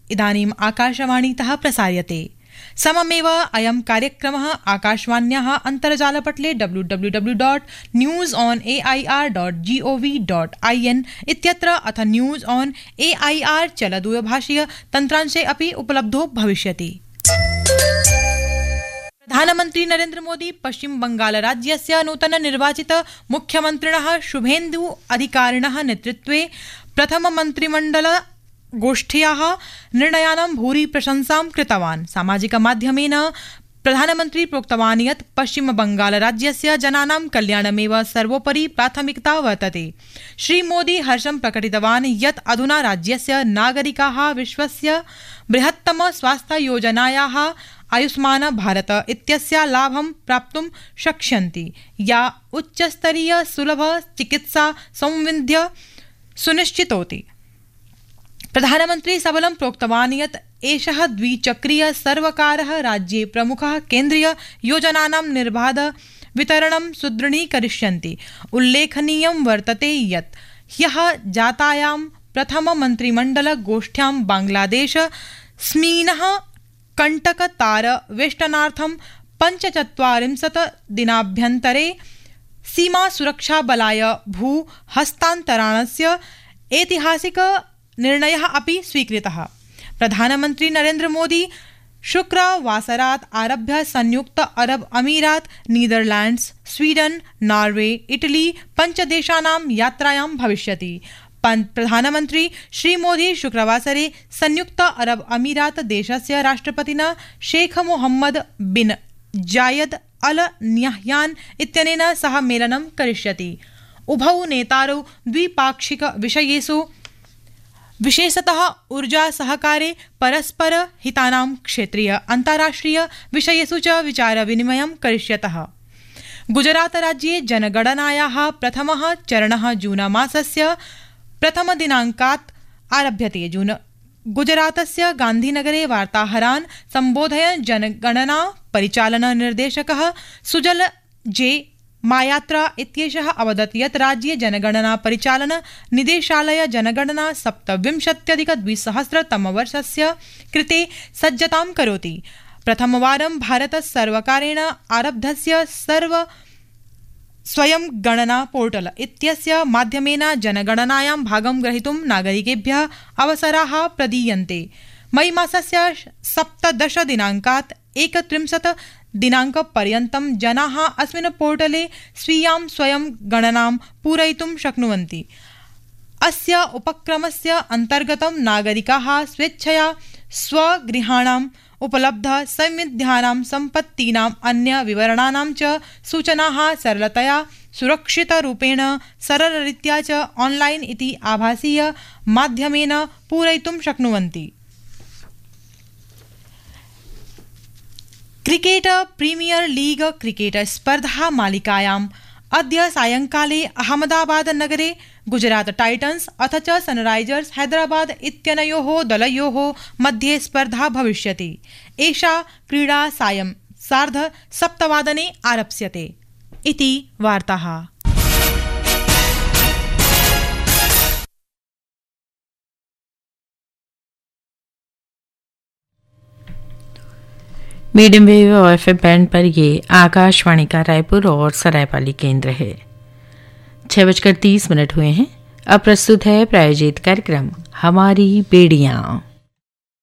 इदानीम् आकाशवाणीतः प्रसार्यते। सममेव अयं कार्यक्रमः आकाशवाण्याः अन्तर्जालपटले www.newsonair.gov.in इत्यत्र अथ न्यूज़ ऑन AIR चलदूरभाषीय तन्त्रांशे अपि उपलब्धो भविष्यति। प्रधानमन्त्री नरेन्द्र मोदी पश्चिम बंगाल राज्यस्य नूतन निर्वाचित मुख्यमन्त्रिणः शुभेन्दु अधिकारिणः नेतृत्वे प्रथम मन्त्रिमण्डल गोष्ठ्याः निर्णयानां भूरि प्रशंसां कृतवान्। सामाजिक माध्यमेन प्रधानमन्त्री प्रोक्तवान् यत् पश्चिम बंगाल राज्यस्य जनानां कल्याणमेव सर्वोपरि प्राथमिकता वर्तते। श्रीमोदी हर्षं प्रकटितवान् यत् अधुना राज्यस्य नागरिकाः विश्वस्य बृहत्तम स्वास्थ्य योजनायाः आयुष्मान भारत इत्यस्य लाभं प्राप्तुं शक्ष्यन्ति, या उच्चस्तरीय सुलभ चिकित्सा सौविध्य सुनिश्चितोति। प्रधानमन्त्री सबलं प्रोक्तवान् यत् एषः द्विचक्रीय सर्वकारः राज्ये प्रमुखः केन्द्रीय योजनानां निर्बाध वितरणं सुदृढीकरिष्यन्ति। उल्लेखनीयं वर्तते यत् ह्यः जातायां प्रथम मन्त्रिमण्डल गोष्ठ्यां बांग्लादेश स्मीनः कण्टकतार वेष्टनार्थं 45 दिनाभ्यन्तरे सीमा सुरक्षा बलाय भू हस्तान्तरणस्य ऐतिहासिक निर्णयः अपि स्वीकृतः। प्रधानमन्त्री नरेन्द्र मोदी शुक्रवासरात् आरभ्य संयुक्त अरब अमीरात, नीदरलैंड्स, स्वीडन, नॉर्वे, इटली 5 देशानां यात्रायां भविष्यति। प्रधानमन्त्री श्रीमोदी शुक्रवासरे संयुक्त अरब अमीरात देशस्य राष्ट्रपतिना शेख मोहम्मद बिन जायद अल न्याह्यान इत्यनेन सह मेलनं करिष्यति। उभौ नेतारौ द्विपाक्षिक विषयेषु विशेषतः ऊर्जा सहकारे, परस्पर हितानां क्षेत्रीय अन्ताराष्ट्रिय विषयेषु च विचार विनिमयं करिष्यतः। गुजरात राज्ये जनगणनायाः प्रथमः चरणः जून मासस्य प्रथम दिनाङ्कात् आरभ्यते। गुजरातस्य गान्धीनगरे वार्ताहरान् सम्बोधयन् जनगणना परिचालन निर्देशकः सुजल जे मायात्रा इत्येषः अवदत् यत् राज्ये जनगणना परिचालन निदेशालय जनगणना 27-2000 कृते सज्जतां करोति। प्रथमवारं भारतसर्वकारेण आरब्धस्य स्वयं गणना पोर्टल इत्यस्य माध्यमेन जनगणनायां भागं ग्रहीतुं नागरिकेभ्यः अवसराः प्रदीयन्ते। मई मासस्य 17 दिनाङ्कात् 31 दिनाङ्कपर्यन्तं जनाः अस्मिन् पोर्टले स्वीयां स्वयं गणनां पूरयितुं शक्नुवन्ति। अस्य उपक्रमस्य अन्तर्गतं नागरिकाः स्वेच्छया स्वगृहाणाम् उपलब्ध सौविध्यानां सम्पत्तीनाम् अन्य विवरणानां च सूचनाः सरलतया सुरक्षितरूपेण सरलरीत्या च ऑनलाइन इति आभासीय माध्यमेन पूरयितुं शक्नुवन्ति। क्रिकेट प्रीमियर लीग क्रिकेट स्पर्धा मालिकायाम् अद्य सायंकाले अहमदाबाद नगरे गुजरात टाइटन्स अथ च सनराइजर्स हैदराबाद इत्यनयोः दलयोः मध्ये स्पर्धा भविष्यति। एषा क्रीडा सायं 7:30 आरप्स्यते इति वार्ताः। मीडियम वेव और एफएम बैंड पर ये आकाशवाणी का रायपुर और सरायपाली केंद्र है। 6:30 हुए हैं। अब प्रस्तुत है प्रायोजित कार्यक्रम हमारी बेड़ियां।